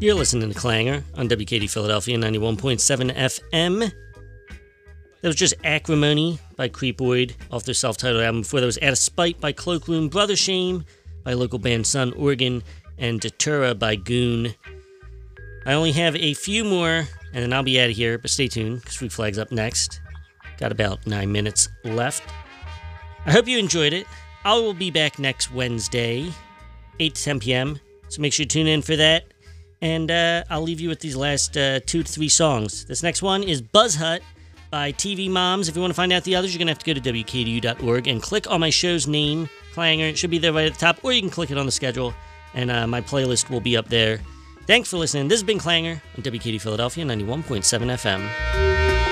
You're listening to Clanger on WKD Philadelphia 91.7 FM. That was just Acrimony by Creepoid off their self-titled album. Before that was Out of Spite by Cloakroom, Brother Shame by local band Sun Organ, and Datura by Goon. I only have a few more, and then I'll be out of here, but stay tuned, because Freak Flag's up next. Got about 9 minutes left. I hope you enjoyed it. I will be back next Wednesday, 8 to 10 p.m., so make sure you tune in for that. And I'll leave you with these last 2 to 3 songs. This next one is Buzz Hut by TV Moms. If you want to find out the others, you're going to have to go to WKDU.org and click on my show's name, Clanger. It should be there right at the top, or you can click it on the schedule, and my playlist will be up there. Thanks for listening. This has been Clanger on WKD Philadelphia 91.7 FM.